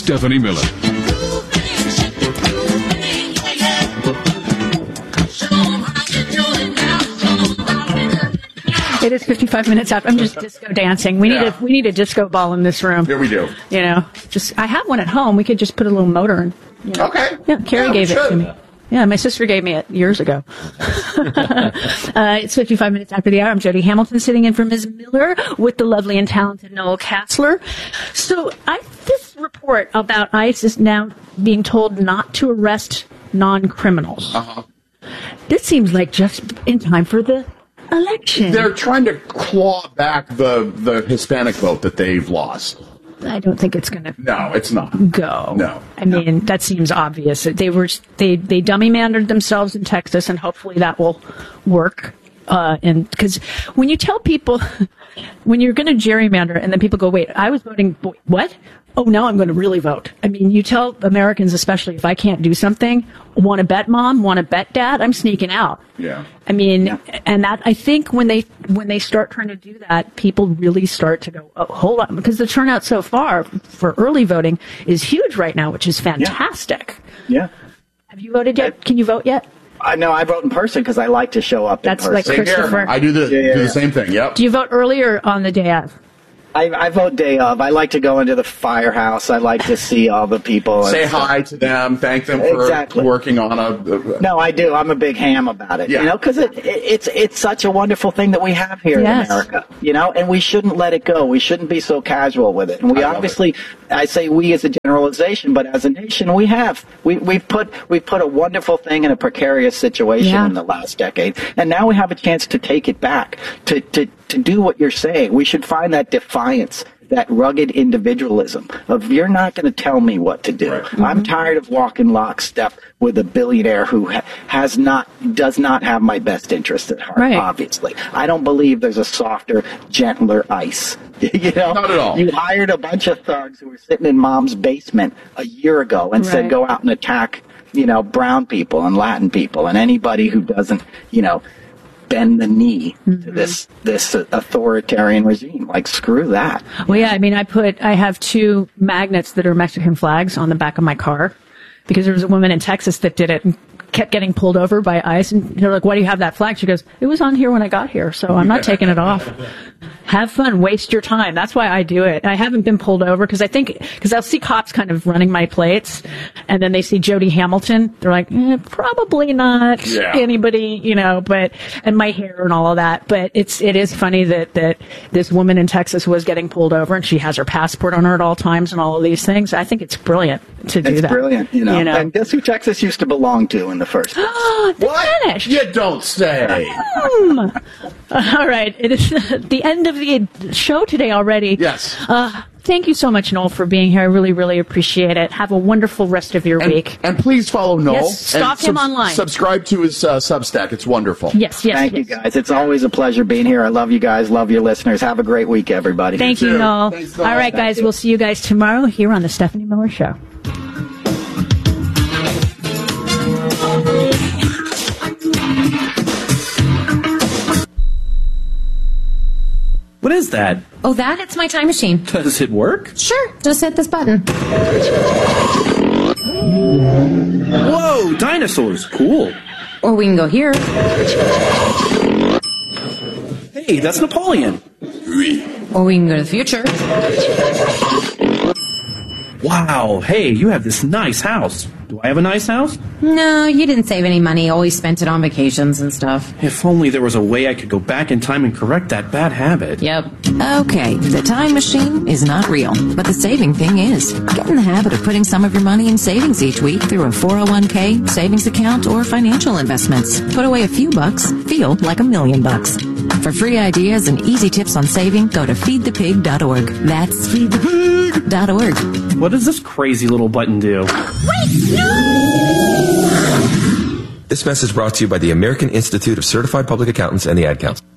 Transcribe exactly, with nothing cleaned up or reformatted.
Stephanie Miller. It is fifty-five minutes after. I'm just disco dancing. We yeah. need a we need a disco ball in this room. Here we do. You know, just I have one at home. We could just put a little motor in. You know. Okay. Yeah, Carrie yeah, gave it to me. Yeah, my sister gave me it years ago. uh, it's fifty-five minutes after the hour. I'm Jody Hamilton, sitting in for Miz Miller with the lovely and talented Noel Kassler. So I, this report about ICE is now being told not to arrest non-criminals. Uh-huh. This seems like just in time for the election. They're trying to claw back the, the Hispanic vote that they've lost. I don't think it's going to. No, it's not. Go. No. I mean, no. That seems obvious. They were they they dummy mandered themselves in Texas, and hopefully that will work. Uh, and because when you tell people, when you're going to gerrymander, and then people go, "Wait, I was voting. What? Oh, now I'm going to really vote." I mean, you tell Americans, especially if I can't do something, want to bet mom, want to bet dad, I'm sneaking out. Yeah. I mean, yeah. and that I think when they when they start trying to do that, people really start to go, oh, hold on, because the turnout so far for early voting is huge right now, which is fantastic. Yeah. yeah. Have you voted yet? Can you vote yet? I know I vote in person because I like to show up That's in person. That's like Christopher. I do the yeah, yeah, do the yeah. same thing. Yep. Do you vote early or on the day of? I, I vote day of. I like to go into the firehouse. I like to see all the people. Say hi to them. Thank them for exactly. working on a. Uh, no, I do. I'm a big ham about it. Yeah. You know, because it, it, it's it's such a wonderful thing that we have here yes. in America. You know, and we shouldn't let it go. We shouldn't be so casual with it. And we I obviously, I say we as a generalization, but as a nation, we have we we've put we've put a wonderful thing in a precarious situation yeah. in the last decade, and now we have a chance to take it back to to to do what you're saying. We should find that defiance, that rugged individualism of you're not going to tell me what to do. Right. Mm-hmm. I'm tired of walking lockstep with a billionaire who ha- has not, does not have my best interest at heart, right. obviously. I don't believe there's a softer, gentler ICE. You know? Not at all. You hired a bunch of thugs who were sitting in mom's basement a year ago and right. said go out and attack, you know, brown people and Latin people and anybody who doesn't, you know, bend the knee mm-hmm. to this this authoritarian regime. Like, screw that. Well, yeah, I mean, I put, I have two magnets that are Mexican flags on the back of my car because there was a woman in Texas that did it and kept getting pulled over by ICE. And they're like, why do you have that flag? She goes, it was on here when I got here, so I'm not taking it off. Have fun, waste your time. That's why I do it. I haven't been pulled over because I think, because I'll see cops kind of running my plates and then they see Jody Hamilton. They're like, eh, probably not yeah. anybody, you know, but, and my hair and all of that. But it's, it is funny that, that this woman in Texas was getting pulled over and she has her passport on her at all times and all of these things. I think it's brilliant to do it's that. It's brilliant, you know? you know. And guess who Texas used to belong to in the first place? Oh, the what? Spanish. You don't say. Um, all right. It is the end of the show today already. Yes. Uh, thank you so much, Noel, for being here. I really, really appreciate it. Have a wonderful rest of your and, week. And please follow Noel. Yes, stalk and him sub- online. Subscribe to his uh, Substack. It's wonderful. Yes, yes, Thank yes. you, guys. It's always a pleasure being here. I love you guys. Love your listeners. Have a great week, everybody. Thank You you, too. Noel. Thanks, Noel. All right, Thank guys. you. We'll see you guys tomorrow here on The Stephanie Miller Show. What is that? Oh, that? It's my time machine. Does it work? Sure. Just hit this button. Whoa, dinosaurs. Cool. Or we can go here. Hey, that's Napoleon. Or we can go to the future. Wow, hey, you have this nice house. Do I have a nice house? No, you didn't save any money. Always spent it on vacations and stuff. If only there was a way I could go back in time and correct that bad habit. Yep. Okay, the time machine is not real, but the saving thing is. Get in the habit of putting some of your money in savings each week through a four oh one k, savings account, or financial investments. Put away a few bucks, feel like a million bucks. For free ideas and easy tips on saving, go to feed the pig dot org. That's feed the pig dot org. What does this crazy little button do? Wait, no! This message brought to you by the American Institute of Certified Public Accountants and the Ad Council.